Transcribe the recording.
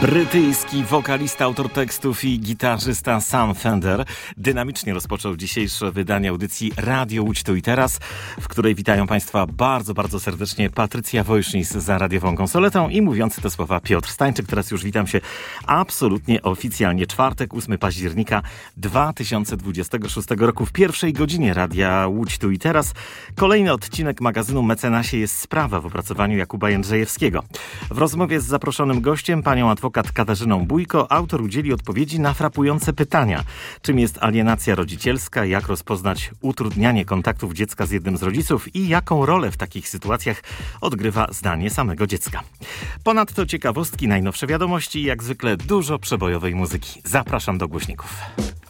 Brytyjski wokalista, autor tekstów i gitarzysta Sam Fender dynamicznie rozpoczął dzisiejsze wydanie audycji Radio Łódź Tu i Teraz, w której witają Państwa bardzo, bardzo serdecznie Patrycja Wojsznis za radiową konsoletą i mówiący te słowa Piotr Stańczyk. Teraz już witam się absolutnie oficjalnie. Czwartek, 8 października 2026 roku w pierwszej godzinie Radia Łódź Tu i Teraz. Kolejny odcinek magazynu Mecenasie jest sprawa w opracowaniu Jakuba Jędrzejewskiego. W rozmowie z zaproszonym gościem, panią adwokat Katarzyną Bójko, autor udzieli odpowiedzi na frapujące pytania. Czym jest alienacja rodzicielska, jak rozpoznać utrudnianie kontaktów dziecka z jednym z rodziców i jaką rolę w takich sytuacjach odgrywa zdanie samego dziecka. Ponadto ciekawostki, najnowsze wiadomości i jak zwykle dużo przebojowej muzyki. Zapraszam do głośników.